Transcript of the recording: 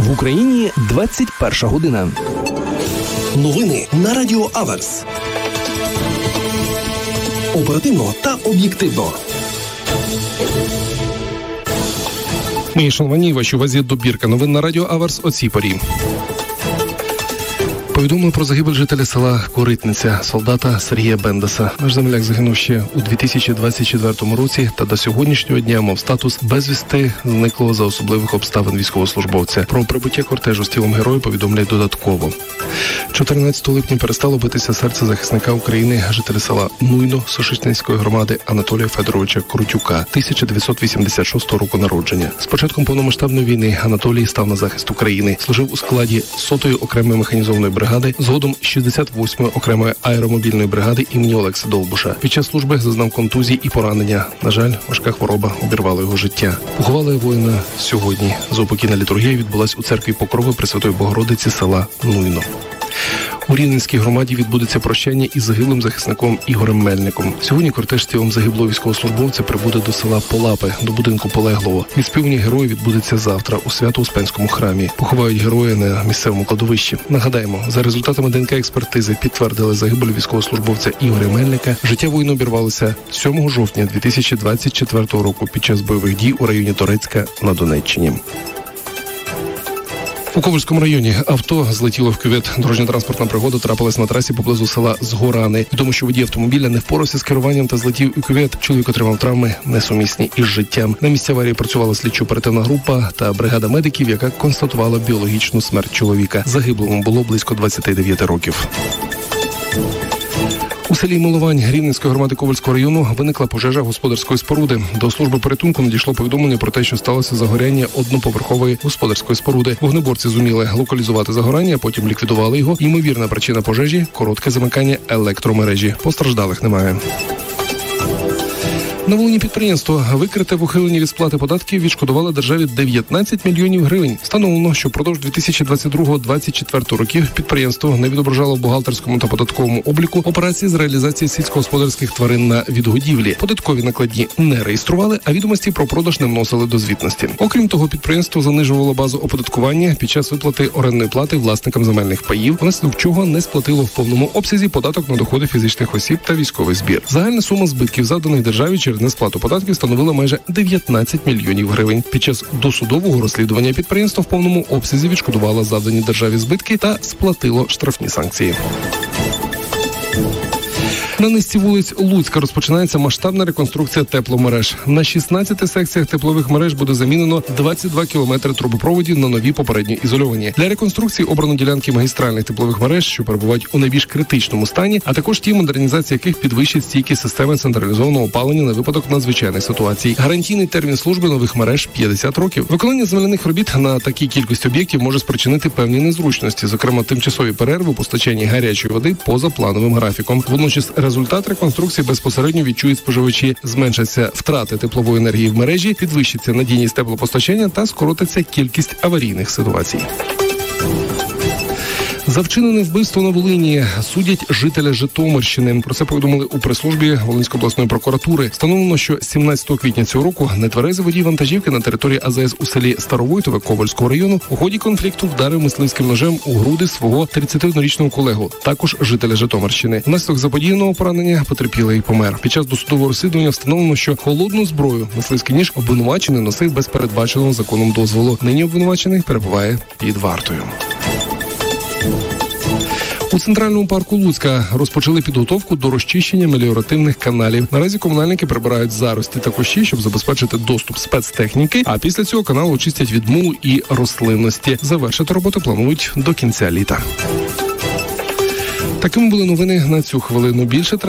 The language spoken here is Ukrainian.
В Україні 21 година. Новини на Радіо Аверс. Оперативно та об'єктивно. Мої шановні, вашій увазі добірка новин на Радіо Аверс о цій порі. Повідомили про загибель жителя села Коритниця, солдата Сергія Бендаса. Наш земляк загинув ще у 2024 році та до сьогоднішнього дня мав статус безвісти зниклого за особливих обставин військовослужбовця. Про прибуття кортежу з тілом героя повідомляють додатково. 14 липня перестало битися серце захисника України, жителя села Нуйно Сошечненської громади Анатолія Федоровича Крутюка, 1986 року народження. З початком повномасштабної війни Анатолій став на захист України. Служив у складі 100-ї окремої механізованої бригади, згодом 68-ї окремої аеромобільної бригади імені Олекса Довбуша. Під час служби зазнав контузій і поранення. На жаль, важка хвороба обірвала його життя. Поховали воїна сьогодні. Заупокійна літургія відбулась у церкві Покрови Пресвятої Богородиці села Нуйно. У Рівненській громаді відбудеться прощання із загиблим захисником Ігорем Мельником. Сьогодні кортеж з тілом загиблого військовослужбовця прибуде до села Полапи, до будинку полеглого. Відспівання героя відбудеться завтра у Свято-Успенському храмі. Поховають героя на місцевому кладовищі. Нагадаємо, за результатами ДНК-експертизи підтвердили загибель військовослужбовця Ігоря Мельника. Життя воїна обірвалося 7 жовтня 2024 року під час бойових дій у районі Торецька на Донеччині. У Ковальському районі авто злетіло в кювет. Дорожньо-транспортна пригода трапилась на трасі поблизу села Згорани. Відомо, що водій автомобіля не впорався з керуванням та злетів у кювет. Чоловік отримав травми, несумісні із життям. На місці аварії працювала слідчо-оперативна група та бригада медиків, яка констатувала біологічну смерть чоловіка. Загиблому було близько 29 років. У селі Миловань Рівненської громади Ковальського району виникла пожежа господарської споруди. До служби порятунку надійшло повідомлення про те, що сталося загоряння одноповерхової господарської споруди. Вогнеборці зуміли локалізувати загорання, а потім ліквідували його. Ймовірна причина пожежі – коротке замикання електромережі. Постраждалих немає. На Волині підприємство, викрите в ухиленні від сплати податків, відшкодувало державі 19 мільйонів гривень. Встановлено, що впродовж 2022-2024 років підприємство не відображало в бухгалтерському та податковому обліку операції з реалізації сільськогосподарських тварин на відгодівлі. Податкові накладні не реєстрували, а відомості про продаж не вносили до звітності. Окрім того, підприємство занижувало базу оподаткування під час виплати орендної плати власникам земельних паїв, внаслідок чого не сплатило в повному обсязі податок на доходи фізичних осіб та військовий збір. Загальна сума збитків, завданих державі через несплату податків, становила майже 19 мільйонів гривень. Під час досудового розслідування підприємство в повному обсязі відшкодувало завдані державі збитки та сплатило штрафні санкції. На низці вулиць Луцька розпочинається масштабна реконструкція тепломереж. На 16 секціях теплових мереж буде замінено 22 кілометри трубопроводів на нові попередньо ізольовані. Для реконструкції обрано ділянки магістральних теплових мереж, що перебувають у найбільш критичному стані, а також ті, модернізація яких підвищить стійкість системи централізованого опалення на випадок надзвичайних ситуацій. Гарантійний термін служби нових мереж – 50 років. Виконання земляних робіт на такій кількості об'єктів може спричинити певні незручності, зокрема тимчасові перерви у постачанні гарячої води поза плановим графіком. Водночас результат реконструкції безпосередньо відчують споживачі. Зменшаться втрати теплової енергії в мережі, підвищиться надійність теплопостачання та скоротиться кількість аварійних ситуацій. За вчинене вбивство на Волині судять жителя Житомирщини. Про це повідомили у прес-службі Волинської обласної прокуратури. Встановлено, що 17 квітня цього року нетверезий водій вантажівки на території АЗС у селі Старовойтове Ковальського району у ході конфлікту вдарив мисливським ножем у груди свого 31-річного колегу, також жителя Житомирщини. Внаслідок заподіяного поранення потерпілий помер. Під час досудового розслідування встановлено, що холодну зброю мисливський ніж обвинувачений носив без передбаченого законом дозволу. Нині обвинувачений перебуває під вартою. У Центральному парку Луцька розпочали підготовку до розчищення меліоративних каналів. Наразі комунальники прибирають зарості та кущі, щоб забезпечити доступ спецтехніки, а після цього канал очистять від мулу і рослинності. Завершити роботу планують до кінця літа. Такими були новини на цю хвилину. Більше